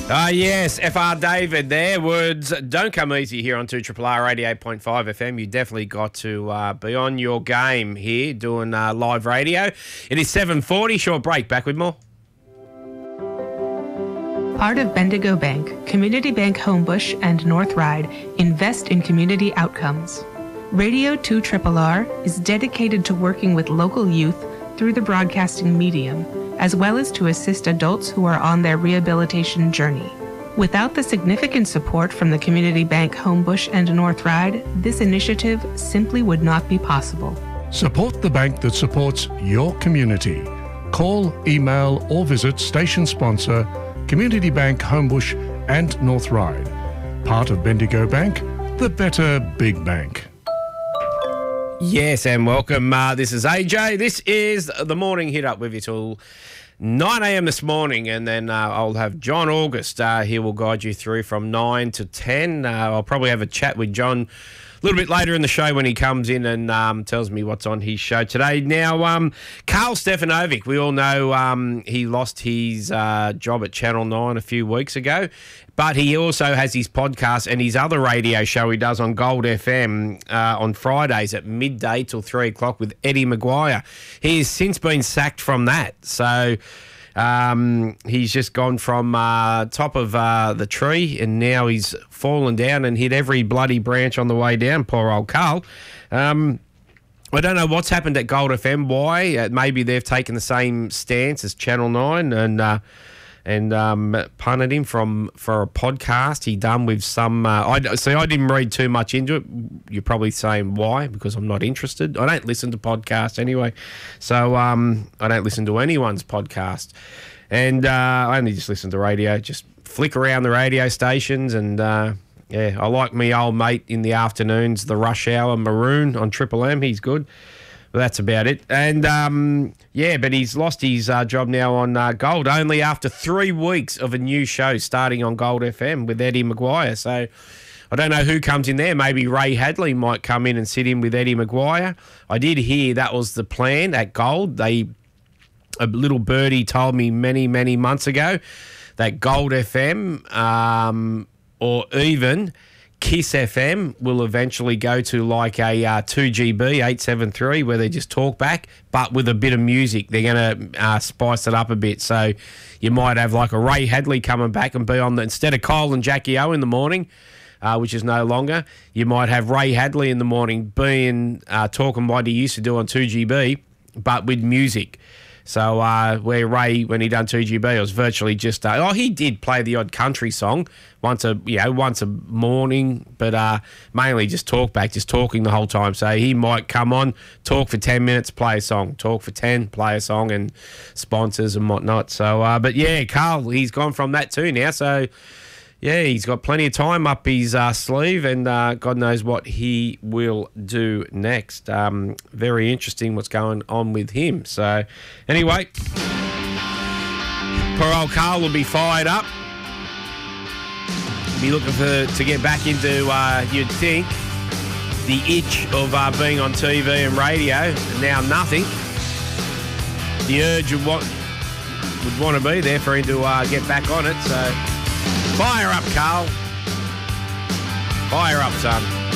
Yes, FR David there. Words don't come easy here on 2RRR 88.5 FM. You definitely got to be on your game here doing live radio. It is 7:40, short break. Back with more. Part of Bendigo Bank, Community Bank Homebush and North Ryde invest in community outcomes. Radio 2RRR is dedicated to working with local youth through the broadcasting medium, as well as to assist adults who are on their rehabilitation journey. Without the significant support from the Community Bank Homebush and North Ryde, this initiative simply would not be possible. Support the bank that supports your community. Call, email or visit station sponsor Community Bank Homebush and North Ryde. Part of Bendigo Bank, the better big bank. Yes, and welcome. This is AJ. This is the morning hit up with you till 9 a.m. this morning, and then I'll have John August. He will guide you through from 9 to 10. I'll probably have a chat with John a little bit later in the show when he comes in and tells me what's on his show today. Now, Karl Stefanovic, we all know he lost his job at Channel 9 a few weeks ago, but he also has his podcast and his other radio show he does on Gold FM on Fridays at midday till 3 o'clock with Eddie Maguire. He has since been sacked from that, so he's just gone from top of the tree and now he's fallen down and hit every bloody branch on the way down, poor old Karl. I don't know what's happened at Gold FM, why. Maybe they've taken the same stance as Channel 9 and punted him for a podcast he done with some... I didn't read too much into it. You're probably saying why, because I'm not interested. I don't listen to podcasts anyway, so I don't listen to anyone's podcast. And I only just listen to radio, just flick around the radio stations and... I like me old mate in the afternoons, the rush hour, Maroon on Triple M. He's good. But that's about it. And, but he's lost his job now on Gold only after 3 weeks of a new show starting on Gold FM with Eddie Maguire. So I don't know who comes in there. Maybe Ray Hadley might come in and sit in with Eddie Maguire. I did hear that was the plan at Gold. A little birdie told me many, many months ago that Gold FM... or even Kiss FM will eventually go to like a 2GB 873 where they just talk back, but with a bit of music. They're going to spice it up a bit. So you might have like a Ray Hadley coming back and be on instead of Kyle and Jackie O in the morning, which is no longer, you might have Ray Hadley in the morning being talking what he used to do on 2GB, but with music. So where Ray, when he done 2GB, it was virtually just... he did play the odd country song once a morning, but mainly just talk back, just talking the whole time. So he might come on, talk for 10 minutes, play a song, talk for 10, play a song, and sponsors and whatnot. So, Karl, he's gone from that too now. So... yeah, he's got plenty of time up his sleeve and God knows what he will do next. Very interesting what's going on with him. So, anyway, poor old Karl will be fired up. Be looking to get back into, you'd think, the itch of being on TV and radio, and now nothing. The urge of what would want to be there for him to get back on it, so... fire up, Karl. Fire up, son.